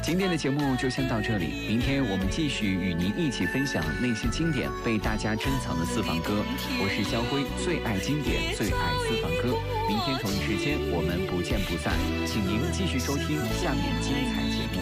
今天的节目就先到这里，明天我们继续与您一起分享那些经典被大家珍藏的私房歌。我是肖辉，最爱经典，最爱私房歌。明天同一时间我们不见不散，请您继续收听下面精彩节目。